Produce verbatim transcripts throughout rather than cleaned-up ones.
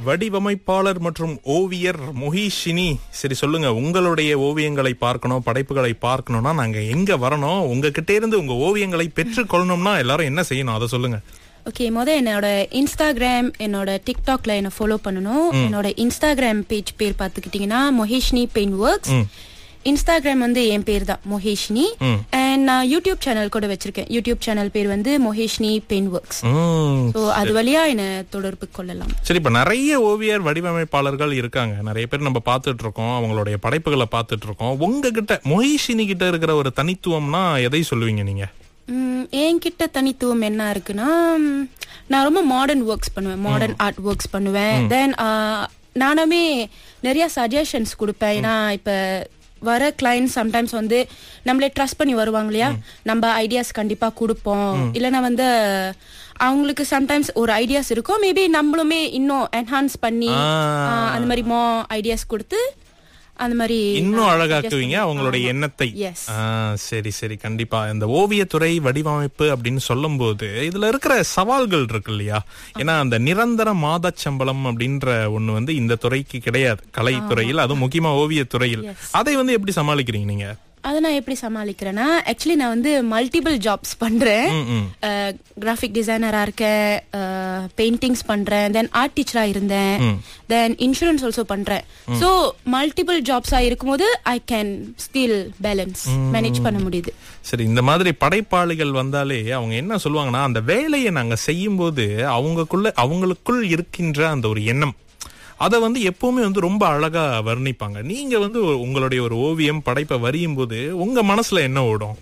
வடிவமைப்பாளர் மற்றும் ஓவியர் மொஹிஷினி. சரி சொல்லுங்க, உங்களுடைய ஓவியங்களை பார்க்கணும், படைப்புகளை பார்க்கணும்னா நாங்க எங்க வரணும்? உங்ககிட்ட இருந்து உங்க ஓவியங்களை பெற்றுக்கொள்ளணும்னா எல்லாரும் என்ன செய்யணும், அதை சொல்லுங்க. ஓகே, முத என்னோட இன்ஸ்டாகிராம், என்னோட டிக்டாக்ல என்ன ஃபாலோ பண்ணணும். என்னோட இன்ஸ்டாகிராம் பேஜ் பேர் பாத்துக்கிட்டீங்கன்னா மொஹிஷினி பெயிண்ட் ஒர்க்ஸ். இன்ஸ்டாகிராம் வந்து என் பேர் தான் மொஹிஷினி. அண்ட் நான் யூடியூப் சேனல் கூட வச்சிருக்கேன். யூடியூப் சேனல் பேர் வந்து மொஹிஷினி பெயிண்ட் ஒர்க்ஸ். சோ அது வழியா என்ன தொடர்பு கொள்ளலாம். சரி, இப்ப நிறைய ஓவியர் வடிவமைப்பாளர்கள் இருக்காங்க, நிறைய பேர் நம்ம பாத்துட்டு இருக்கோம், அவங்களுடைய படைப்புகளை பாத்துட்டு இருக்கோம். உங்ககிட்ட மொஹிஷினி கிட்ட இருக்கிற ஒரு தனித்துவம்னா எதை சொல்லுவீங்க நீங்க? என்கிட்ட தனித்துவம் என்ன இருக்குன்னா, நான் ரொம்ப மாடர்ன் ஒர்க்ஸ் பண்ணுவேன், மாடர்ன் ஆர்ட் ஒர்க்ஸ் பண்ணுவேன். தென் நானுமே நிறைய சஜஷன்ஸ் கொடுப்பேன். ஏன்னா இப்ப வர கிளைண்ட் சம்டைம்ஸ் வந்து நம்மளே ட்ரஸ்ட் பண்ணி வருவாங்க இல்லையா, நம்ம ஐடியாஸ் கண்டிப்பா கொடுப்போம். இல்லைன்னா வந்து அவங்களுக்கு சம்டைம்ஸ் ஒரு ஐடியாஸ் இருக்கும், மேபி நம்மளுமே இன்னும் என்ஹான்ஸ் பண்ணி அந்த மாதிரி மோ ஐடியாஸ் கொடுத்து அந்த மாதிரி இன்னும் அழகாக்குவீங்க அவங்களுடைய எண்ணத்தை. சரி சரி, கண்டிப்பா. இந்த ஓவியத்துறை வடிவமைப்பு அப்படின்னு சொல்லும் போது இதுல இருக்கிற சவால்கள் இருக்கு இல்லையா? ஏன்னா அந்த நிரந்தர மாத சம்பளம் அப்படின்ற ஒண்ணு வந்து இந்த துறைக்கு கிடையாது, கலைத்துறையில், அதுவும் முக்கியமா ஓவியத்துறையில். அதை வந்து எப்படி சமாளிக்கிறீங்க நீங்க? அதை நான் எப்படி சமாளிக்கிறேன்னா, ஆக்சுவலி நான் வந்து மல்டிபிள் ஜாப்ஸ் பண்றேன். கிராஃபிக் டிசைனரா இருக்கேன், பெயிண்டிங்ஸ் பண்றேன், தென் ஆர்ட் டீச்சரா இருந்தேன், தென் இன்சூரன்ஸ் ஆல்சோ பண்றேன். சோ மல்டிபிள் ஜாப்ஸா இருக்கும்போது I can still balance manage பண்ண முடியுது. சரி, இந்த மாதிரி படைப்பாளிகள் வந்தாலே அவங்க என்ன சொல்லுவாங்கன்னா, அந்த வேலையை நாங்க செய்யும் போது அவங்களுக்குள்ள அவங்களுக்குள் இருக்கின்ற அந்த ஒரு எண்ணம், அதை வந்து எப்பவுமே வந்து ரொம்ப அழகா வர்ணிப்பாங்க. நீங்க வந்து உங்களுடைய ஒரு ஓவியம் படைப்பை வரையும் போது உங்க மனசுல என்ன ஓடும்?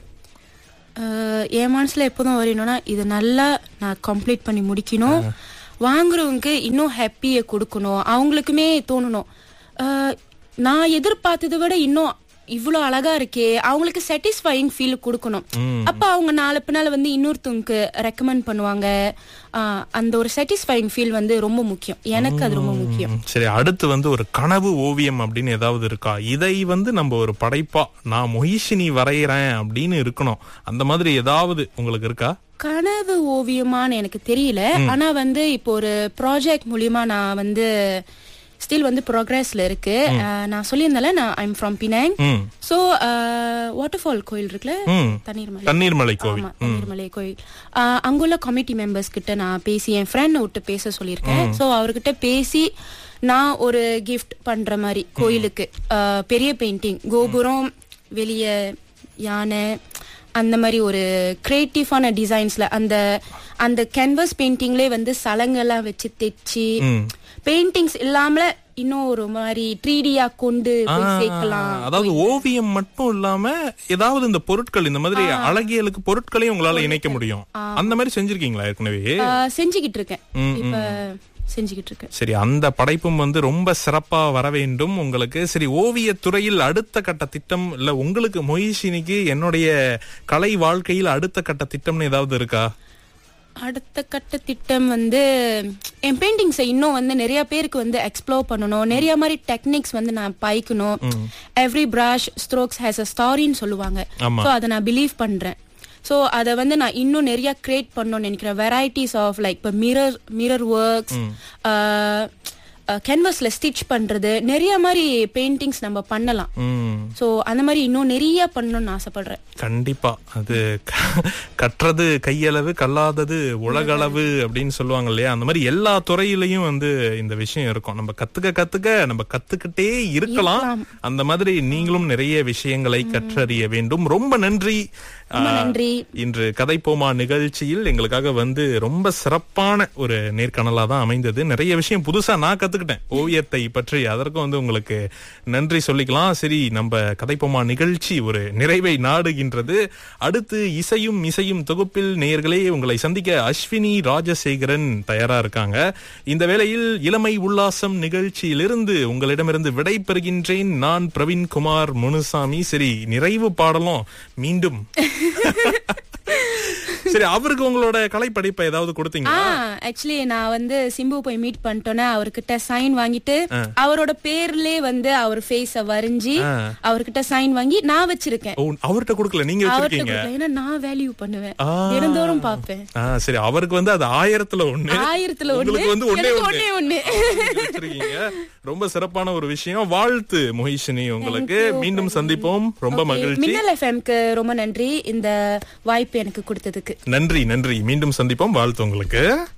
என் மனசுல எப்போதும் வரையணும்னா, இது நல்லா நான் கம்ப்ளீட் பண்ணி முடிக்கணும், வாங்குறவங்க இன்னும் ஹாப்பியை கொடுக்கணும், அவங்களுக்குமே தோணணும் நான் எதிர்பார்த்ததை விட இன்னும் இவ்வளவு அழகா இருக்கே, அவங்களுக்கு சாட்டிஸ்ஃபைங் ஃபீல் கொடுக்கணும். அப்ப அவங்க நாலு பின்னால வந்து இன்னொருத்தவங்களுக்கு ரெக்கமெண்ட் பண்ணுவாங்க. அந்த ஒரு சாட்டிஸ்ஃபைங் ஃபீல் வந்து ரொம்ப முக்கியம், எனக்கு அது ரொம்ப முக்கியம். சரி, அடுத்து வந்து ஒரு கனவு ஓவியம் அப்படின்னு ஏதாவது இருக்கா? இதை வந்து நம்ம ஒரு படைப்பா நான் மொஹிஷினி வரைகிறேன் அப்படின்னு இருக்கணும், அந்த மாதிரி ஏதாவது உங்களுக்கு இருக்கா? கனவு ஓவியமான்னு எனக்கு தெரியல. ஆனா வந்து இப்போ ஒரு ப்ராஜெக்ட் மூலியமா நான் வந்து ஸ்டில் வந்து ப்ரோக்ரஸ்ல இருக்கு. நான் சொல்லியிருந்தேன், நான் I'm from Penang. So waterfall கோயில் இருக்குல்ல, தண்ணீர்மலை தண்ணீர்மலை கோவில் தண்ணீர்மலை கோயில் அங்குள்ள கமிட்டி மெம்பர்ஸ் கிட்ட நான் பேசி என் ஃப்ரெண்ட் விட்டு பேச சொல்லியிருக்கேன். சோ அவர்கிட்ட பேசி நான் ஒரு கிஃப்ட் பண்ற மாதிரி கோயிலுக்கு பெரிய பெயிண்டிங், கோபுரம், வெளிய யானை, அந்த மாதிரி ஒரு கிரியேட்டிவான டிசைன்ஸ்ல அந்த அந்த கேன்வாஸ் பெயிண்டிங்லேயே வந்து சலங்கெல்லாம் வச்சு தைச்சு பெயிண்டிங்ஸ் இல்லாம இன்னும் ஒரு மாதிரி த்ரீ டியா கொண்டு சேர்க்கலாம். அதாவது ஓவியம் மட்டும் இல்லாம ஏதாவது இந்த பொருட்கள், இந்த மாதிரி அழகியலுக்கு பொருட்களையும் உங்களால இணைக்க முடியும். அந்த மாதிரி செஞ்சிருக்கீங்களா? ஏற்கனவே செஞ்சுக்கிட்டு இருக்கேன், இப்ப செஞ்சுக்கிட்டு இருக்கேன். சரி, அந்த படைப்பும் வந்து ரொம்ப சிறப்பா வர வேண்டும் உங்களுக்கு. சரி, ஓவியத்துறையில் அடுத்த கட்ட திட்டம் இல்ல உங்களுக்கு மொஹிஷினிக்கு என்னுடைய கலை வாழ்க்கையில் அடுத்த கட்ட திட்டம்னு ஏதாவது இருக்கா? அடுத்த கட்ட திட்டம் வந்து என் பெயிண்டிங்ஸை இன்னும் வந்து நிறைய பேருக்கு வந்து எக்ஸ்ப்ளோர் பண்ணணும், நிறைய மாதிரி டெக்னிக்ஸ் வந்து நான் பாய்க்கணும். Every brush strokes has a ஸ்டாரின்னு சொல்லுவாங்க. ஸோ அதை நான் பிலீவ் பண்றேன். ஸோ அதை வந்து நான் இன்னும் நிறைய கிரியேட் பண்ணணும்னு நினைக்கிறேன். வெரைட்டிஸ் ஆஃப் லைக் இப்போ மிரர் மிரர் ஒர்க்ஸ், கேன்வாஸ்ல ஸ்டிச் பண்றது, நிறைய மாதிரி பெயிண்டிங்ஸ் நம்ம பண்ணலாம். சோ அந்த மாதிரி இன்னும் நிறைய பண்ணணும்னு ஆசைப்படுறேன். கண்டிப்பா. அது கற்றது கையளவு, கல்லாதது உலகளவு அப்படின்னு சொல்லுவாங்க இல்லையா? அந்த மாதிரி எல்லா துறையிலையும் வந்து இந்த விஷயம் இருக்கும். நம்ம கத்துக்க கத்துக்க நம்ம கத்துக்கிட்டே இருக்கலாம். அந்த மாதிரி நீங்களும் நிறைய விஷயங்களை கற்றறிய வேண்டும். ரொம்ப நன்றி. நன்றி. இன்று கதைப்போமா நிகழ்ச்சியில் எங்களுக்காக வந்து ரொம்ப சிறப்பான ஒரு நேர்காணலா தான் அமைந்தது. நிறைய விஷயம் புதுசா நான் கத்துக்கிட்டேன் ஓவியத்தை பற்றி. அதற்கும் வந்து உங்களுக்கு நன்றி சொல்லிக்கலாம். சரி, நம்ம கதைப்போமா நிகழ்ச்சி ஒரு நிறைவை நாடுகின்றது. அடுத்து இசையும் இசையும் தொகுப்பில் நேயர்களே உங்களை சந்திக்க அஸ்வினி ராஜசேகரன் தயாரா இருக்காங்க. இந்த வேளையில் இளமை உல்லாசம் நிகழ்ச்சியிலிருந்து உங்களிடமிருந்து விடை பெறுகின்றேன். நான் பிரவீன்குமார் முனுசாமி. சரி, நிறைவு பாடலும் மீண்டும் சரி, அவருக்கு உங்களோட கலை படிப்பை ஏதாவது கொடுத்தீங்களா? ஆக்சுவலி நான் வந்து சிம்பு போய் மீட் பண்ணிட்டோன்னே அவர்கிட்ட சைன் வாங்கிட்டு அவரோட பேர்லயே வந்து அவர் ஃபேஸ வரைஞ்சி அவர்கிட்ட சைன் வாங்கி நான் வச்சிருக்கேன். அவர்கிட்ட கொடுக்கல, நீங்க வச்சிருக்கீங்க? ஏன்னா நான் வேல்யூ பண்ணுவேன், தினந்தோறும் பாப்பேன். சரி, அவருக்கு வந்து அது ஆயிரத்துல ஒண்ணு, ஆயிரத்துல ஒண்ணு, வந்து ஒண்ணே ஒண்ணே ஒண்ணு வச்சிருக்கீங்க. ரொம்ப சிறப்பான ஒரு விஷயம். வாழ்த்து மொஹிஷினி உங்களுக்கு. மீண்டும் சந்திப்போம். ரொம்ப மகிழ்ச்சி. மின்னல் எஃப்எம்க்கு ரொம்ப நன்றி இந்த வாய்ப்பு எனக்கு கொடுத்ததுக்கு. நன்றி நன்றி. மீண்டும் சந்திப்போம். வாழ்த்து உங்களுக்கு.